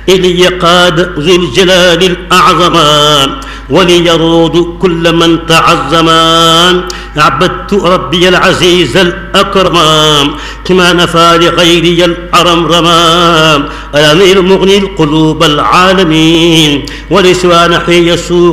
إلي قاد ذو الجلال الأعظم وليرود كل من تعظما. عبدت ربي العزيز الأكرم كما نفى لغيري الأرمرما. الأمير مغني القلوب العالمين ولسوى نحي يسوق